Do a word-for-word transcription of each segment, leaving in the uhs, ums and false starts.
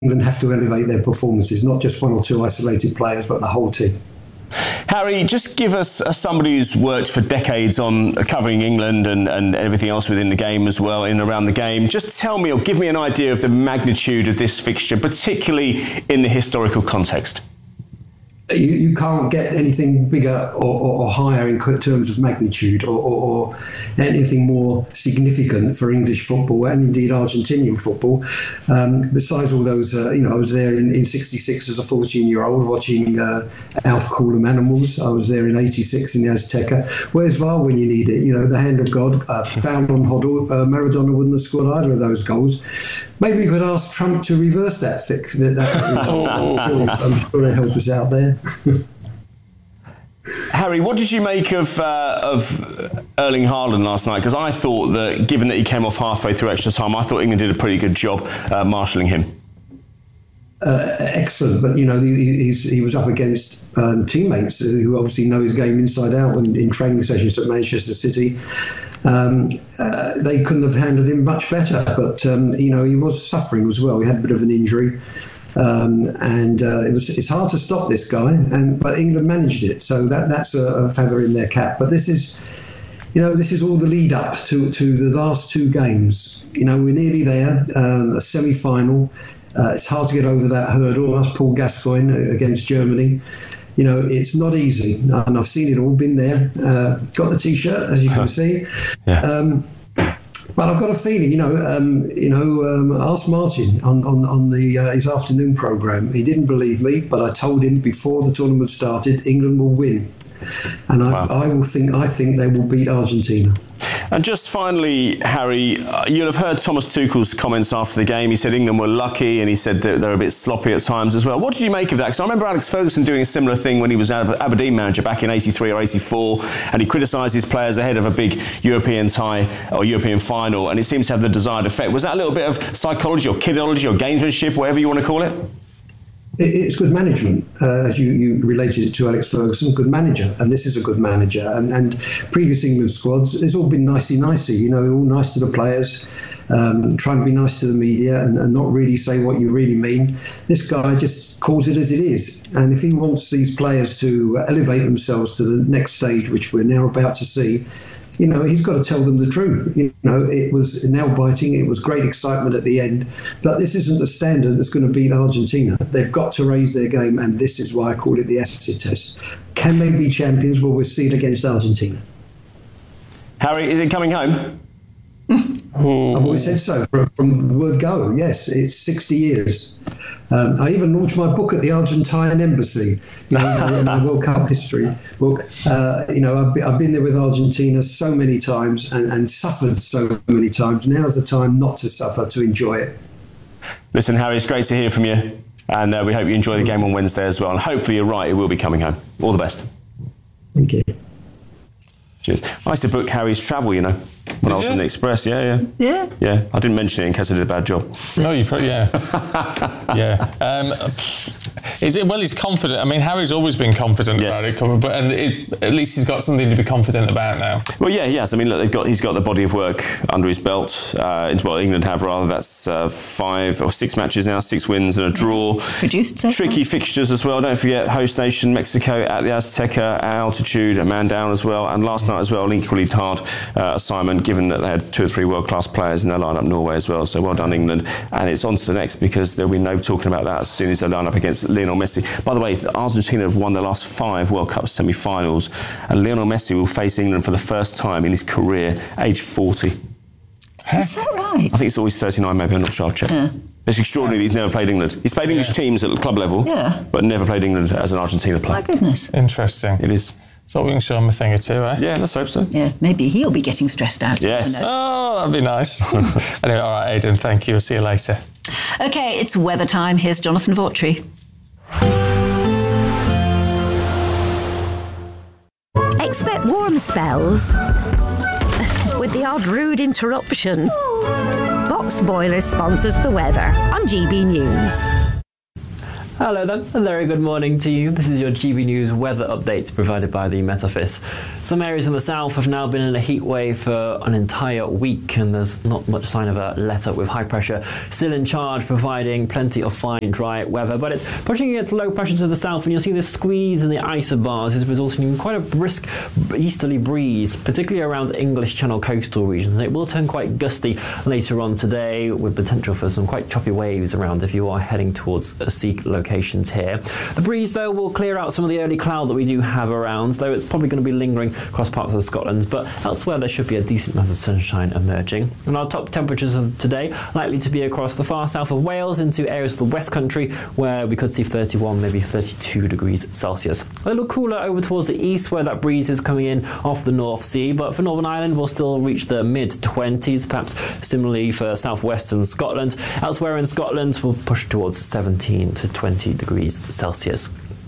England have to elevate their performances, not just one or two isolated players, but the whole team. Harry, just give us uh, somebody who's worked for decades on uh, covering England and, and everything else within the game as well, in and around the game. Just tell me or give me an idea of the magnitude of this fixture, particularly in the historical context. You, you can't get anything bigger or, or, or higher in terms of magnitude or, or, or anything more significant for English football and indeed Argentinian football. Um, besides all those, uh, you know, I was there in, in sixty-six as a fourteen-year-old watching uh, Alf Coolum Animals. I was there in eighty-six in the Azteca. Where's V A R when you need it? You know, the hand of God. Uh, foul on Hoddle. Uh, Maradona wouldn't have scored either of those goals. Maybe we could ask Trump to reverse that fix. That, that, I'm sure he'll help us out there. Harry, what did you make of uh, of Erling Haaland last night? Because I thought that, given that he came off halfway through extra time, I thought England did a pretty good job uh, marshalling him. Uh, excellent, but you know he, he's, he was up against um, teammates who obviously know his game inside out. And in training sessions at Manchester City, um, uh, they couldn't have handled him much better. But um, you know he was suffering as well. He had a bit of an injury. Um, and uh, it was it's hard to stop this guy, and but England managed it, so that that's a, a feather in their cap. But this is, you know, this is all the lead up to to the last two games. You know, we're nearly there, um, a semi-final. Uh, it's hard to get over that hurdle. That's Paul Gascoigne against Germany. You know, it's not easy, and I've seen it all, been there. Uh, got the T-shirt, as you can see. Yeah. Um, But I've got a feeling, you know, um, you know, um, ask Martin on on, on the uh, his afternoon programme. He didn't believe me, but I told him before the tournament started, England will win, and I, wow. I will think I think they will beat Argentina. And just finally, Harry, uh, you'll have heard Thomas Tuchel's comments after the game. He said England were lucky, and he said that they're a bit sloppy at times as well. What did you make of that? Because I remember Alex Ferguson doing a similar thing when he was Aberdeen manager back in eighty-three or eighty-four, and he criticised his players ahead of a big European tie or European final, and it seems to have the desired effect. Was that a little bit of psychology or kidology or gamesmanship, whatever you want to call it? It's good management, uh, as you, you related it to Alex Ferguson, good manager, and this is a good manager. And, and previous England squads, it's all been nicey-nicey, you know, all nice to the players, um, trying to be nice to the media and, and not really say what you really mean. This guy just calls it as it is. And if he wants these players to elevate themselves to the next stage, which we're now about to see, you know, he's got to tell them the truth. You know, it was nail-biting, it was great excitement at the end, but this isn't the standard that's going to beat Argentina. They've got to raise their game, and this is why I call it the acid test. Can they be champions? Well, we'll see it against Argentina. Harry, is it coming home? I've always said so from, from the word go. Yes, it's sixty years. Um, I even launched my book at the Argentine Embassy, you know, my World Cup history book. Uh, you know, I've been, I've been there with Argentina so many times and, and suffered so many times. Now's the time not to suffer, to enjoy it. Listen, Harry, it's great to hear from you, and uh, we hope you enjoy the game on Wednesday as well. And hopefully you're right, it will be coming home. All the best. Thank you. Cheers. I used to book Harry's travel, you know, when I was in the Express. Yeah, yeah. Yeah? Yeah. I didn't mention it in case I did a bad job. No, you probably, yeah. yeah. Um, is it, well, he's confident. I mean, Harry's always been confident yes. about it, but and it, at least he's got something to be confident about now. Well, yeah, he has. I mean, look, they've got, he's got the body of work under his belt. Uh, well, England have, rather. That's uh, five or six matches now, six wins and a draw. Produced so Tricky far. fixtures as well. Don't forget, host nation, Mexico at the Azteca, at altitude, a man down as well. And last night as well, an equally hard uh, assignment, given that they had two or three world-class players in their lineup, Norway as well. So well done, England. And it's on to the next, because there'll be no talking about that as soon as they line up against Lionel Messi. By the way, Argentina have won the last five World Cup semi-finals, and Lionel Messi will face England for the first time in his career, age forty. Is that right? I think it's always thirty-nine, maybe. I'm not sure. I'll check. Yeah. It's extraordinary that he's never played England. He's played English yeah. teams at club level, yeah. but never played England as an Argentina player. My goodness. Interesting. It is. So we can show him a thing or two, eh? Yeah, let's hope so. Yeah, maybe he'll be getting stressed out. Yes. Oh, that'd be nice. Anyway, all right, Aidan, thank you. We'll see you later. OK, it's weather time. Here's Jonathan Vautry. Expect warm spells with the odd rude interruption. Box Boilers sponsors the weather on G B News. Hello then, a very good morning to you. This is your G B News weather update provided by the Met Office. Some areas in the south have now been in a heat wave for an entire week, and there's not much sign of a let-up, with high pressure still in charge, providing plenty of fine, dry weather. But it's pushing against low pressure to the south, and you'll see this squeeze in the isobars is resulting in quite a brisk easterly breeze, particularly around English Channel coastal regions. And it will turn quite gusty later on today, with potential for some quite choppy waves around if you are heading towards sea locations here. The breeze, though, will clear out some of the early cloud that we do have around, though it's probably going to be lingering across parts of Scotland, but elsewhere there should be a decent amount of sunshine emerging. And our top temperatures of today likely to be across the far south of Wales into areas of the West Country, where we could see thirty-one, maybe thirty-two degrees Celsius. A little cooler over towards the east, where that breeze is coming in off the North Sea, but for Northern Ireland we'll still reach the mid twenties, perhaps similarly for southwestern Scotland. Elsewhere in Scotland we'll push towards seventeen to twenty degrees Celsius.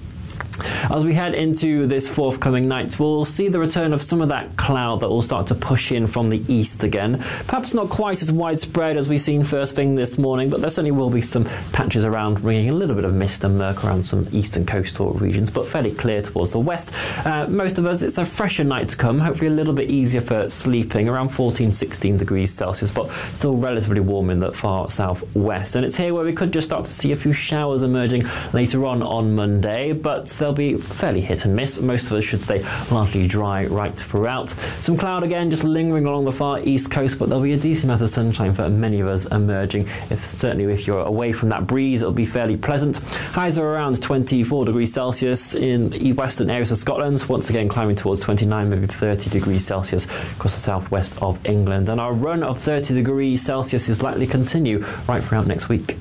As we head into this forthcoming night, we'll see the return of some of that cloud that will start to push in from the east again. Perhaps not quite as widespread as we've seen first thing this morning, but there certainly will be some patches around, bringing a little bit of mist and murk around some eastern coastal regions, but fairly clear towards the west. Uh, most of us, it's a fresher night to come, hopefully a little bit easier for sleeping, around fourteen, sixteen degrees Celsius, but still relatively warm in the far southwest. And it's here where we could just start to see a few showers emerging later on on Monday, but they'll be fairly hit and miss. Most of us should stay largely dry right throughout. Some cloud again just lingering along the far east coast, but there'll be a decent amount of sunshine for many of us emerging. If certainly if you're away from that breeze, it'll be fairly pleasant. Highs are around twenty-four degrees Celsius in western areas of Scotland, once again climbing towards twenty-nine, maybe thirty degrees Celsius across the southwest of England. And our run of thirty degrees Celsius is likely to continue right throughout next week.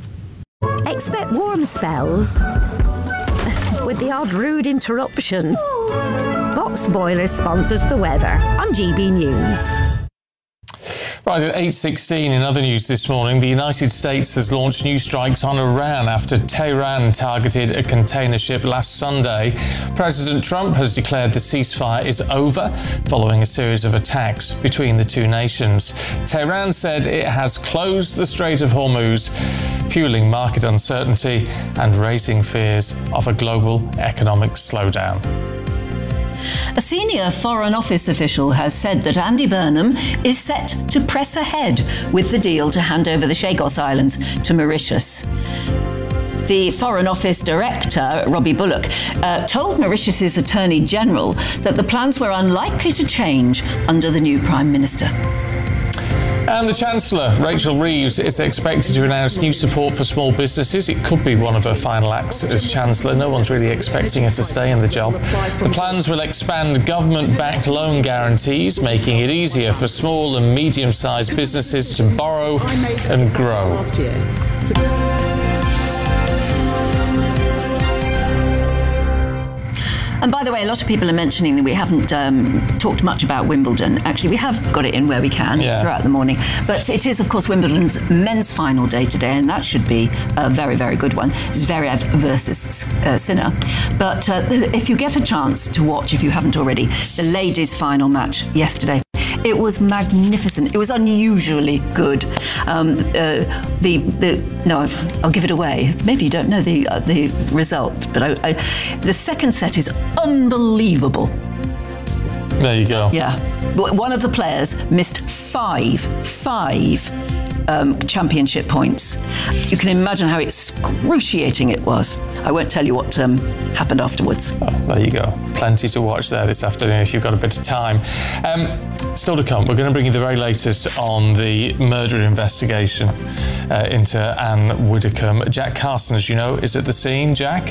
Expect warm spells with the odd rude interruption. Box Boilers sponsors the weather on G B News. Right, at eight sixteen in other news this morning, the United States has launched new strikes on Iran after Tehran targeted a container ship last Sunday. President Trump has declared the ceasefire is over following a series of attacks between the two nations. Tehran said it has closed the Strait of Hormuz, fueling market uncertainty and raising fears of a global economic slowdown. A senior Foreign Office official has said that Andy Burnham is set to press ahead with the deal to hand over the Chagos Islands to Mauritius. The Foreign Office Director, Robbie Bullock, uh, told Mauritius's Attorney General that the plans were unlikely to change under the new Prime Minister. And the Chancellor, Rachel Reeves, is expected to announce new support for small businesses. It could be one of her final acts as Chancellor. No one's really expecting her to stay in the job. The plans will expand government-backed loan guarantees, making it easier for small and medium-sized businesses to borrow and grow. And by the way, a lot of people are mentioning that we haven't um, talked much about Wimbledon. Actually, we have got it in where we can yeah. throughout the morning. But it is, of course, Wimbledon's men's final day today, and that should be a very, very good one. It's Zverev versus uh, Sinner. But uh, if you get a chance to watch, if you haven't already, the ladies' final match yesterday, it was magnificent. It was unusually good. Um, uh, the the no, I'll give it away. Maybe you don't know the uh, the result, but I, I, the second set is unbelievable. There you go. Yeah, one of the players missed five five um, championship points. You can imagine how excruciating it was. I won't tell you what um, happened afterwards. Oh, there you go. Plenty to watch there this afternoon if you've got a bit of time. Um, still to come, we're going to bring you the very latest on the murder investigation uh, into Anne Widdecombe. Jack Carson, as you know, is at the scene. Jack?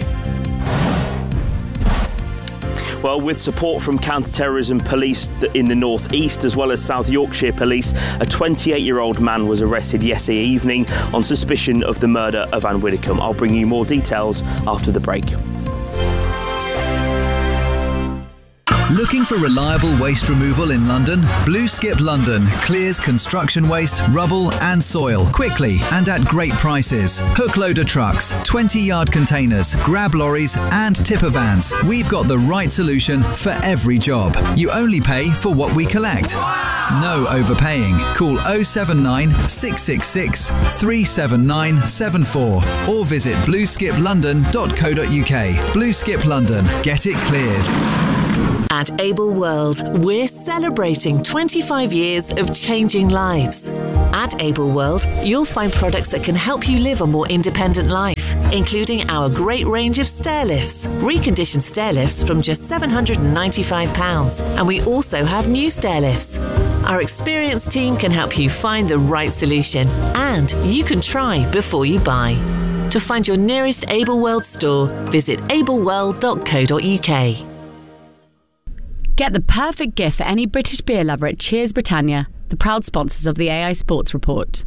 Well, with support from counter-terrorism police in the North East as well as South Yorkshire police, a twenty-eight-year-old man was arrested yesterday evening on suspicion of the murder of Anne Widdecombe. I'll bring you more details after the break. Looking for reliable waste removal in London? Blue Skip London clears construction waste, rubble and soil quickly and at great prices. Hook loader trucks, twenty yard containers, grab lorries and tipper vans. We've got the right solution for every job. You only pay for what we collect. No overpaying. Call oh seven nine, six six six, three seven nine seven four or visit blue skip london dot co dot uk. Blue Skip London. Get it cleared. At Able World, we're celebrating twenty-five years of changing lives. At Able World, you'll find products that can help you live a more independent life, including our great range of stair lifts, reconditioned stair lifts from just seven hundred ninety-five pounds, and we also have new stair lifts. Our experienced team can help you find the right solution, and you can try before you buy. To find your nearest Able World store, visit able world dot co dot uk. Get the perfect gift for any British beer lover at Cheers Britannia, the proud sponsors of the A I Sports Report.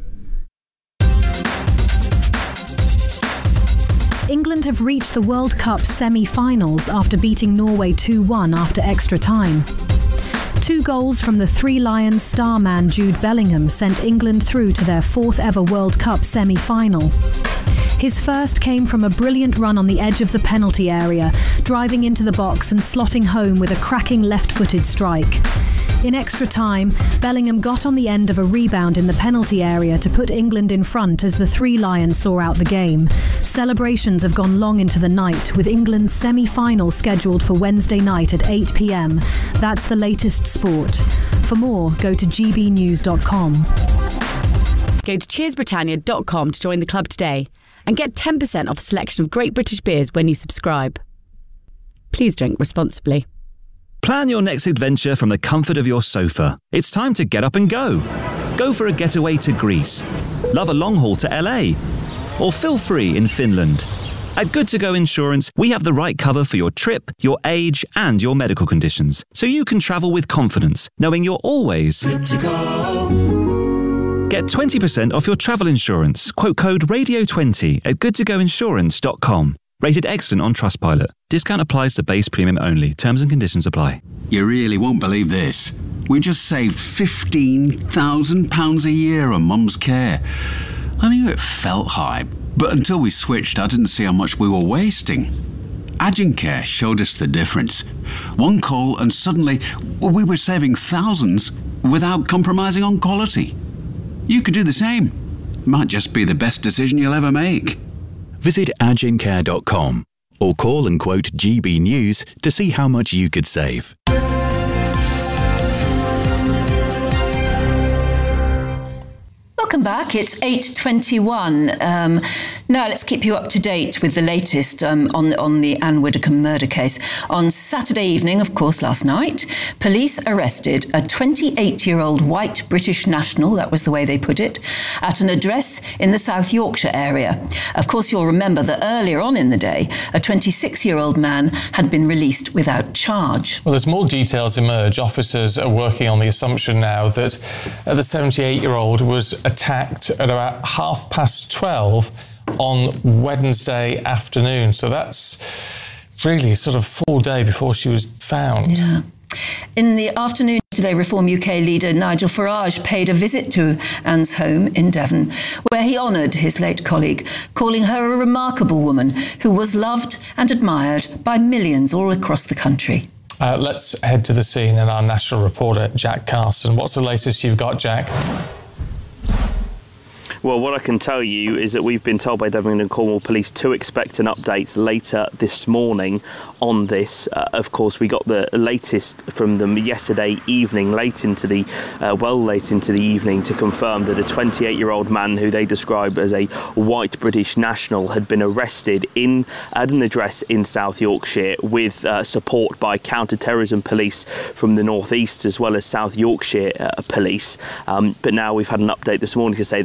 England have reached the World Cup semi-finals after beating Norway two one after extra time. Two goals from the Three Lions star man Jude Bellingham sent England through to their fourth ever World Cup semi-final. His first came from a brilliant run on the edge of the penalty area, driving into the box and slotting home with a cracking left-footed strike. In extra time, Bellingham got on the end of a rebound in the penalty area to put England in front as the Three Lions saw out the game. Celebrations have gone long into the night, with England's semi-final scheduled for Wednesday night at eight p m. That's the latest sport. For more, go to g b news dot com. Go to cheers britannia dot com to join the club today and get ten percent off a selection of great British beers when you subscribe. Please drink responsibly. Plan your next adventure from the comfort of your sofa. It's time to get up and go. Go for a getaway to Greece. Love a long haul to L A. Or feel free in Finland. At Good To Go Insurance, we have the right cover for your trip, your age, and your medical conditions, so you can travel with confidence, knowing you're always good to go. Get twenty percent off your travel insurance. Quote code radio twenty at good to go insurance dot com. Rated excellent on Trustpilot. Discount applies to base premium only. Terms and conditions apply. You really won't believe this. We just saved fifteen thousand pounds a year on Mum's care. I knew it felt high, but until we switched, I didn't see how much we were wasting. Agencare showed us the difference. One call and suddenly we were saving thousands without compromising on quality. You could do the same. Might just be the best decision you'll ever make. Visit agencare dot com or call and quote G B News to see how much you could save. Welcome back. It's eight twenty-one. Um, now let's keep you up to date with the latest um, on, on the Anne Widdecombe murder case. On Saturday evening, of course, last night, police arrested a twenty-eight-year-old white British national, that was the way they put it, at an address in the South Yorkshire area. Of course, you'll remember that earlier on in the day, a twenty-six-year-old man had been released without charge. Well, as more details emerge, officers are working on the assumption now that uh, the seventy-eight-year-old was attacked at about half past twelve on Wednesday afternoon. So that's really sort of full day before she was found. Yeah. In the afternoon today, Reform U K leader Nigel Farage paid a visit to Anne's home in Devon, where he honoured his late colleague, calling her a remarkable woman who was loved and admired by millions all across the country. Uh, let's head to the scene and our national reporter, Jack Carson. What's the latest you've got, Jack? Well, what I can tell you is that we've been told by Devon and Cornwall Police to expect an update later this morning on this. Uh, of course, we got the latest from them yesterday evening, late into the, uh, well late into the evening, to confirm that a twenty-eight-year-old man who they described as a white British national had been arrested in at an address in South Yorkshire with uh, support by counter-terrorism police from the North East as well as South Yorkshire uh, police. Um, but now we've had an update this morning to say that they will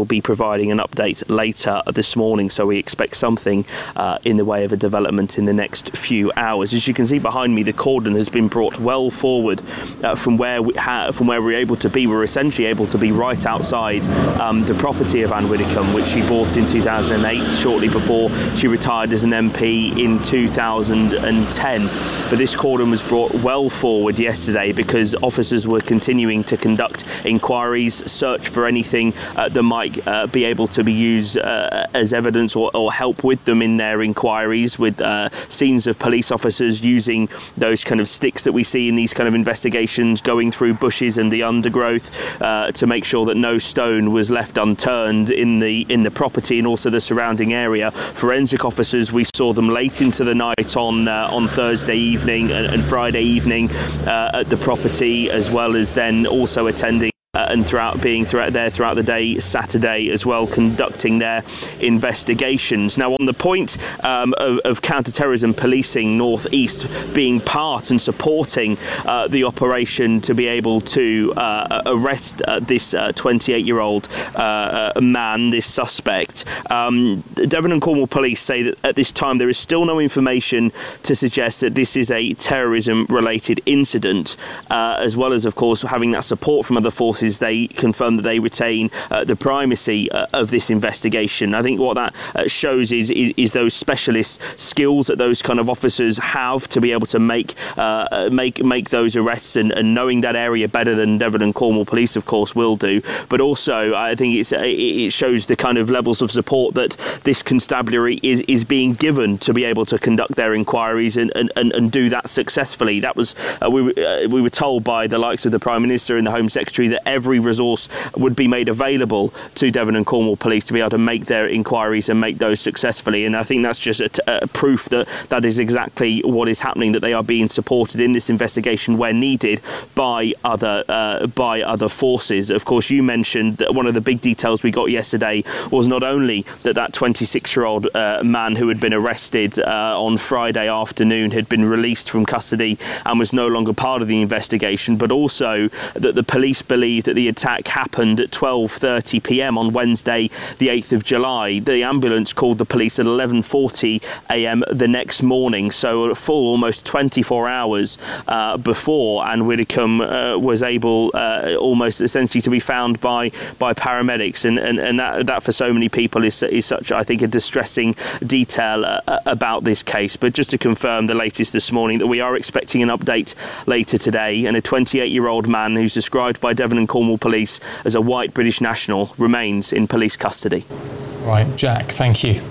will be providing an update later this morning, so we expect something uh, in the way of a development in the next few hours. As you can see behind me, the cordon has been brought well forward uh, from where we ha- from where we're able to be. We're essentially able to be right outside um, the property of Anne Widdecombe, which she bought in two thousand eight, shortly before she retired as an M P in two thousand ten. But this cordon was brought well forward yesterday because officers were continuing to conduct inquiries, search for anything uh, that might uh, be able to be used uh, as evidence or, or help with them in their inquiries, with uh, scenes of police officers using those kind of sticks that we see in these kind of investigations, going through bushes and the undergrowth uh, to make sure that no stone was left unturned in the in the property and also the surrounding area. Forensic officers, we saw them late into the night on uh, on Thursday evening and, and Friday evening uh, at the property, as well as then also attending Uh, and throughout being throughout there throughout the day Saturday as well, conducting their investigations. Now, on the point um, of, of counter-terrorism policing North East being part and supporting uh, the operation to be able to uh, arrest uh, this twenty-eight-year-old uh, uh, man, this suspect, um, Devon and Cornwall Police say that at this time there is still no information to suggest that this is a terrorism-related incident, uh, as well as, of course, having that support from other forces. They confirm that they retain uh, the primacy uh, of this investigation. I think what that uh, shows is, is is those specialist skills that those kind of officers have to be able to make uh, make make those arrests, and, and knowing that area better than Devon and Cornwall Police, of course, will do. But also, I think it's it shows the kind of levels of support that this constabulary is is being given to be able to conduct their inquiries and and, and, and do that successfully. That was uh, we uh, we were told by the likes of the Prime Minister and the Home Secretary that every resource would be made available to Devon and Cornwall Police to be able to make their inquiries and make those successfully. And I think that's just a, t- a proof that that is exactly what is happening, that they are being supported in this investigation where needed by other uh, by other forces. Of course, you mentioned that one of the big details we got yesterday was not only that that twenty-six-year-old uh, man who had been arrested uh, on Friday afternoon had been released from custody and was no longer part of the investigation, but also that the police believe that the attack happened at twelve thirty p.m. on Wednesday, the eighth of July. The ambulance called the police at eleven forty a.m. the next morning, so a full almost twenty-four hours uh, before Anne Widdecombe uh, was able uh, almost essentially to be found by by paramedics, and and, and that, that for so many people is, is such, I think, a distressing detail uh, about this case. But just to confirm the latest this morning, that we are expecting an update later today, and a twenty-eight-year-old man who's described by Devon and Cornwall Police as a white British national remains in police custody. Right, Jack, thank you.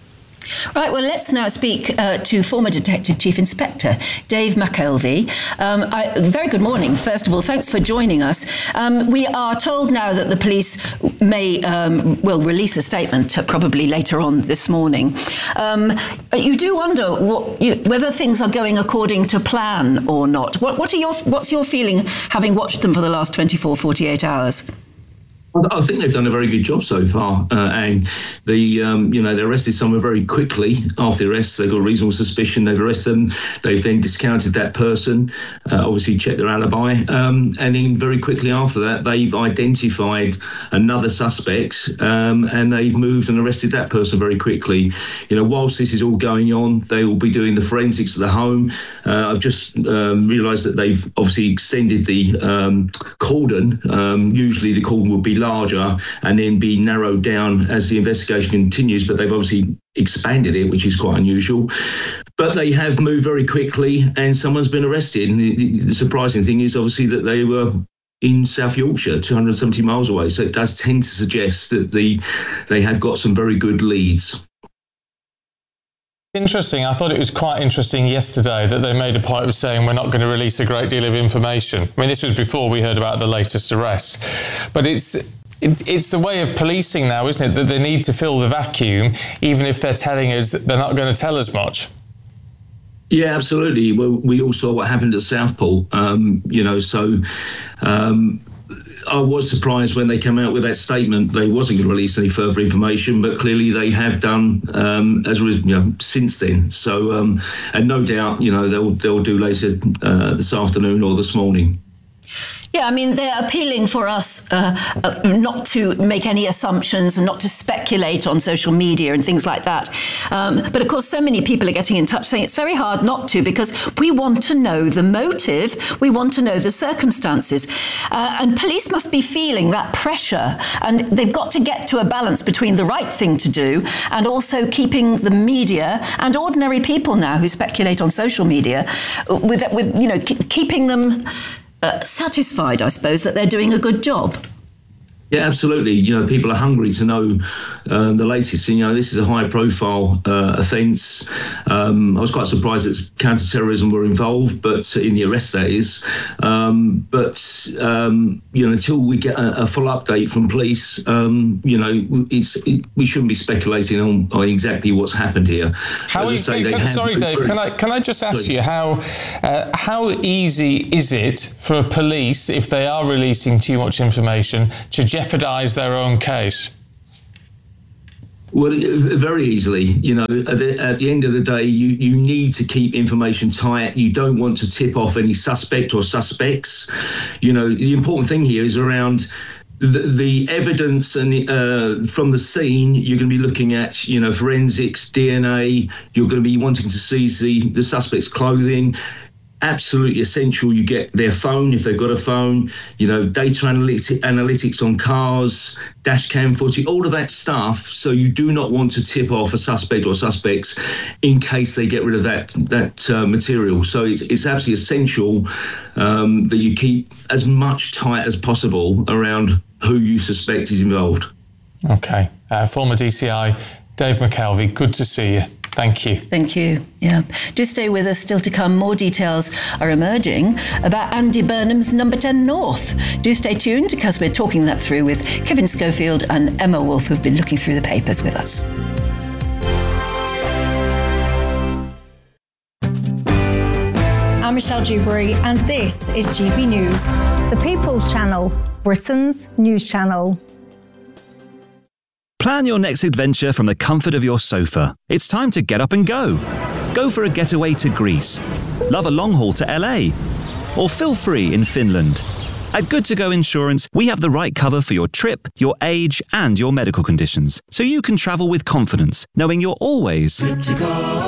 Right, well, let's now speak uh, to former Detective Chief Inspector Dave McKelvey. Um, I, very good morning. First of all, thanks for joining us. Um, we are told now that the police may um, will release a statement uh, probably later on this morning. Um, you do wonder what, you, whether things are going according to plan or not. What, what are your what's your feeling, having watched them for the last twenty-four, forty-eight hours? I think they've done a very good job so far, uh, and the um, you know they arrested someone very quickly after the arrest. They've got reasonable suspicion. They've arrested them. They've then discounted that person, uh, obviously checked their alibi, um, and then very quickly after that they've identified another suspect, um, and they've moved and arrested that person very quickly. You know, whilst this is all going on, they will be doing the forensics at the home. Uh, I've just um, realised that they've obviously extended the um, cordon. Um, usually the cordon would be large. larger and then be narrowed down as the investigation continues, but they've obviously expanded it, which is quite unusual. But they have moved very quickly and someone's been arrested. And the, the surprising thing is obviously that they were in South Yorkshire, two hundred seventy miles away. So it does tend to suggest that the they have got some very good leads. Interesting. I thought it was quite interesting yesterday that they made a point of saying we're not going to release a great deal of information. I mean, this was before we heard about the latest arrest. But it's it, it's the way of policing now, isn't it, that they need to fill the vacuum, even if they're telling us they're not going to tell us much. Yeah, absolutely. Well, we all saw what happened at Southport, um, you know, so... Um, I was surprised when they came out with that statement. They wasn't going to release any further information, but clearly they have done um, as you know since then. So, um, and no doubt, you know, they'll they'll do later uh, this afternoon or this morning. Yeah, I mean, they're appealing for us uh, uh, not to make any assumptions and not to speculate on social media and things like that. Um, but of course, so many people are getting in touch saying it's very hard not to, because we want to know the motive, we want to know the circumstances. Uh, and police must be feeling that pressure, and they've got to get to a balance between the right thing to do and also keeping the media and ordinary people now who speculate on social media with, with you know, keeping them Uh, satisfied, I suppose, that they're doing a good job. Yeah, absolutely. You know, people are hungry to know um, the latest. And, you know, this is a high-profile uh, offence. Um, I was quite surprised that counter-terrorism were involved, but in the arrest, that is. Um, but, um, you know, until we get a, a full update from police, um, you know, it's it, we shouldn't be speculating on, on exactly what's happened here. How you, say, can, sorry, Dave, can I can I just ask sorry. you how uh, how easy is it for police, if they are releasing too much information, to jeopardise their own case? Well, very easily. You know, at the, at the end of the day, you, you need to keep information tight. You don't want to tip off any suspect or suspects. You know, the important thing here is around the, the evidence and uh, from the scene. You're going to be looking at, you know, forensics, D N A. You're going to be wanting to seize the, the suspect's clothing. Absolutely essential you get their phone, if they've got a phone, you know, data analytics, analytics on cars, dash cam footage, all of that stuff. So you do not want to tip off a suspect or suspects in case they get rid of that that uh, material. So it's, it's absolutely essential um, that you keep as much tight as possible around who you suspect is involved. OK. Uh, former D C I, Dave McKelvey, good to see you. Thank you. Thank you. Yeah. Do stay with us. Still to come, more details are emerging about Andy Burnham's Number ten North. Do stay tuned, because we're talking that through with Kevin Schofield and Emma Wolf, who've been looking through the papers with us. I'm Michelle Dewberry, and this is G B News. The People's Channel, Britain's news channel. Plan your next adventure from the comfort of your sofa. It's time to get up and go. Go for a getaway to Greece. Love a long haul to L A. Or feel free in Finland. At Good to Go Insurance, we have the right cover for your trip, your age, and your medical conditions, so you can travel with confidence, knowing you're always good to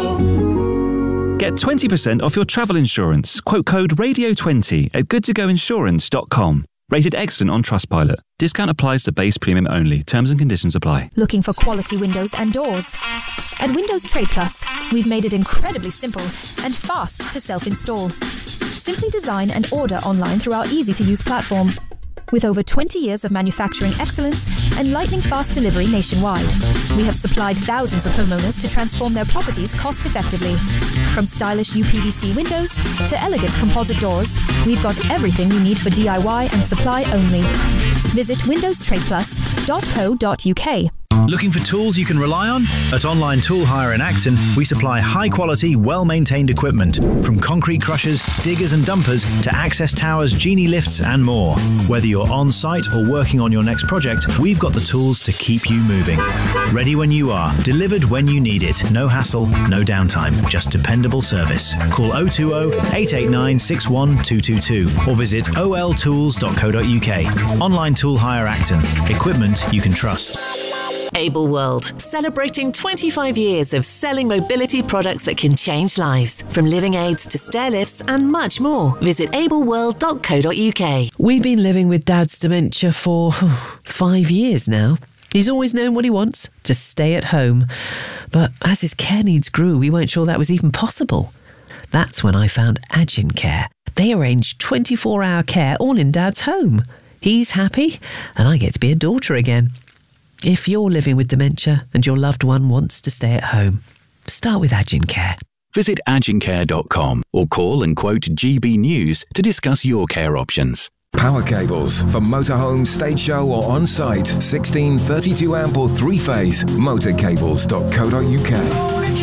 go. Get twenty percent off your travel insurance. Quote code radio twenty at good to go insurance dot com. Rated excellent on Trustpilot. Discount applies to base premium only. Terms and conditions apply. Looking for quality windows and doors? At Windows Trade Plus, we've made it incredibly simple and fast to self-install. Simply design and order online through our easy-to-use platform. With over twenty years of manufacturing excellence and lightning-fast delivery nationwide, we have supplied thousands of homeowners to transform their properties cost-effectively. From stylish U P V C windows to elegant composite doors, we've got everything you need for D I Y and supply only. Visit windows trade plus dot co dot uk. Looking for tools you can rely on? At Online Tool Hire in Acton, we supply high-quality, well-maintained equipment, from concrete crushers, diggers and dumpers to access towers, genie lifts and more. Whether you're on-site or working on your next project, we've got the tools to keep you moving. Ready when you are, delivered when you need it. No hassle, no downtime, just dependable service. Call oh two oh, eight eight nine, six one two two two or visit o l tools dot co dot uk. Online Tool Hire Acton. Equipment you can trust. Able World, celebrating twenty-five years of selling mobility products that can change lives. From living aids to stair lifts and much more. Visit able world dot co dot uk. We've been living with Dad's dementia for oh, five years now. He's always known what he wants, to stay at home. But as his care needs grew, we weren't sure that was even possible. That's when I found Agin Care. They arrange twenty-four hour care all in Dad's home. He's happy, and I get to be a daughter again. If you're living with dementia and your loved one wants to stay at home, start with Agin Care. Visit agin care dot com or call and quote G B News to discuss your care options. Power cables for motorhome, stage show or on-site. sixteen, thirty-two amp or three-phase. motor cables dot co dot uk.